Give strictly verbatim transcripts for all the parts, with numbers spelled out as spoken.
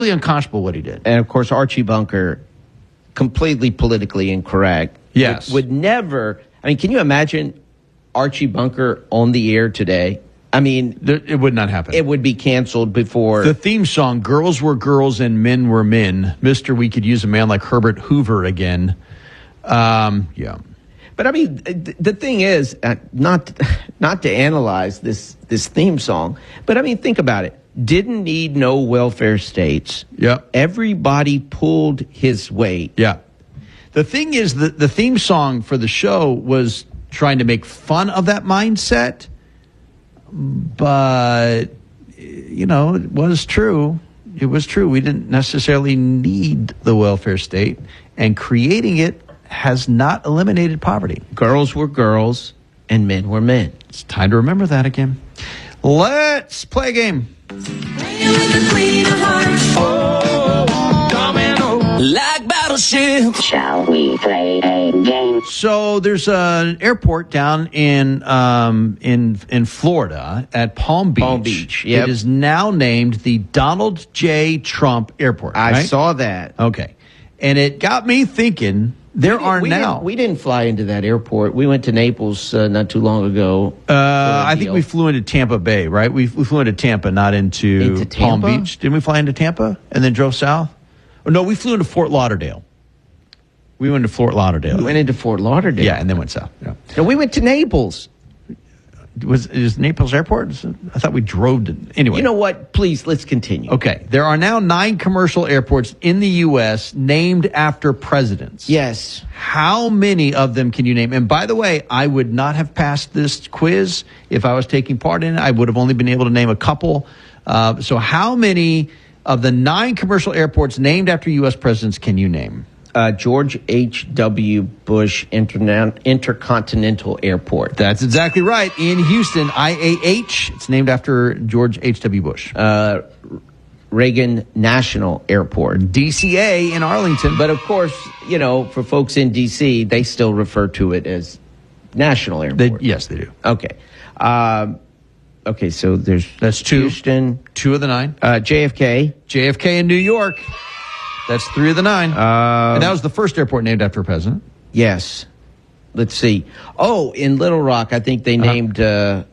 unconscionable what he did. And, of course, Archie Bunker, completely politically incorrect. Yes. Would, would never, I mean, can you imagine Archie Bunker on the air today? I mean, there, it would not happen. It would be canceled before. The theme song, Girls Were Girls and Men Were Men, Mister We Could Use a Man Like Herbert Hoover Again. Um, yeah. But, I mean, the thing is, uh, not not to analyze this, this theme song, but, I mean, think about it. Didn't need no welfare states. Yeah. Everybody pulled his weight. Yeah. The thing is, the, the theme song for the show was trying to make fun of that mindset, but, you know, it was true. It was true. We didn't necessarily need the welfare state, and creating it has not eliminated poverty. Girls were girls and men were men. It's time to remember that again. Let's play a game. Like battleship. Shall we play a game? So there's an airport down in um, in in Florida at Palm Beach. Palm Beach, yep. It is now named the Donald J. Trump Airport. I right? saw that. Okay, and it got me thinking. There we are we now. Didn't, we didn't fly into that airport. We went to Naples uh, not too long ago. Uh, I think we flew into Tampa Bay, right? We, we flew into Tampa, not into, into Palm Beach. Didn't we fly into Tampa and then drove south? Oh, no, we flew into Fort Lauderdale. We went to Fort Lauderdale. We went into Fort Lauderdale. Yeah, and then went south. Yeah. No, we went to Naples. Was is Naples Airport? I thought we drove to. Anyway. You know what? Please, let's continue. Okay. There are now nine commercial airports in the U S named after presidents. Yes. How many of them can you name? And by the way, I would not have passed this quiz if I was taking part in it. I would have only been able to name a couple. Uh, so how many of the nine commercial airports named after U S presidents can you name? Uh, George H W. Bush Interna- Intercontinental Airport. That's exactly right. In Houston, I A H. It's named after George H W. Bush. Uh, Reagan National Airport. D C A in Arlington. But, of course, you know, for folks in D C, they still refer to it as National Airport. They, yes, they do. Okay. Um, okay, so there's That's two. Houston. Two of the nine. Uh, J F K. J F K in New York. That's three of the nine. Uh, and that was the first airport named after a president. Yes. Let's see. Oh, in Little Rock, I think they Uh-huh. named uh,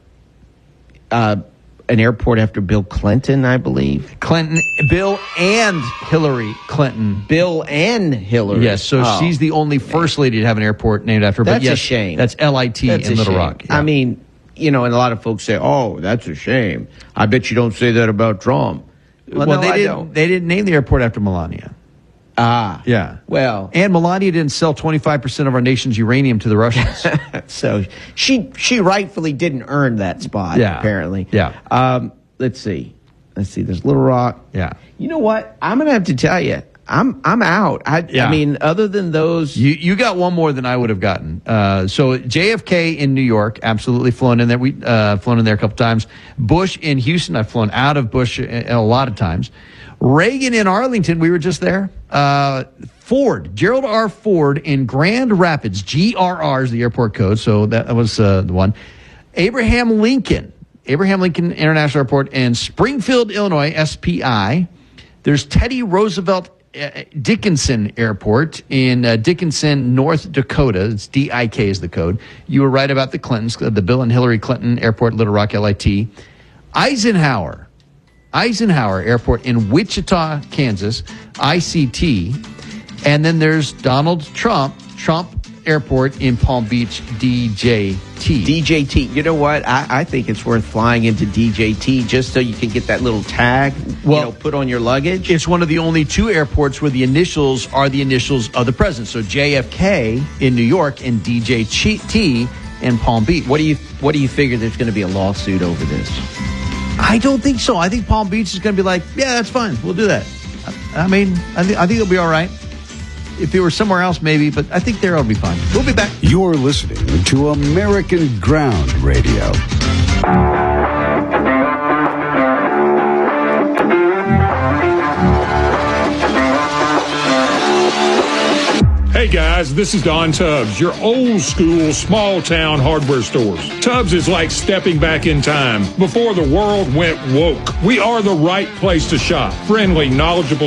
uh, an airport after Bill Clinton, I believe. Clinton, Bill and Hillary Clinton. Bill and Hillary. Yes, so Oh, she's the only first lady to have an airport named after her. But That's yes, a shame. That's L I T That's in a Little shame. Rock. Yeah. I mean, you know, and a lot of folks say, oh, that's a shame. I bet you don't say that about Trump. Well, well, no, they I didn't. don't. They didn't name the airport after Melania. Ah. Yeah. Well. And Melania didn't sell twenty-five percent of our nation's uranium to the Russians. So she she rightfully didn't earn that spot, Yeah. apparently. Yeah. Um, let's see. Let's see. There's Little Rock. Yeah. You know what? I'm going to have to tell you. I'm I'm out. I, Yeah. I mean, other than those. You you got one more than I would have gotten. Uh, so J F K in New York, absolutely flown in there. We uh, flown in there a couple times. Bush in Houston, I've flown out of Bush a, a lot of times. Reagan in Arlington, we were just there. Uh, Ford, Gerald R. Ford in Grand Rapids, G R R is the airport code, so that was uh, the one. Abraham Lincoln, Abraham Lincoln International Airport in Springfield, Illinois, S P I. There's Teddy Roosevelt uh, Dickinson Airport in uh, Dickinson, North Dakota. It's D I K is the code. You were right about the Clintons, the Bill and Hillary Clinton Airport, Little Rock, L I T. Eisenhower. Eisenhower Airport in Wichita, Kansas, I C T. And then there's Donald Trump, Trump Airport in Palm Beach, D J T. D J T. You know what? I, I think it's worth flying into D J T just so you can get that little tag, Well, you know, put on your luggage. It's one of the only two airports where the initials are the initials of the president. So J F K in New York and D J T in Palm Beach. What do you What do you figure there's going to be a lawsuit over this? I don't think so. I think Palm Beach is going to be like, yeah, that's fine. We'll do that. I, I mean, I, th- I think it'll be all right. If it were somewhere else, maybe, but I think there it'll be fine. We'll be back. You're listening to American Ground Radio. Hey guys, this is Don Tubbs, your old school small town hardware stores. Tubbs is like stepping back in time before the world went woke. We are the right place to shop. Friendly, knowledgeable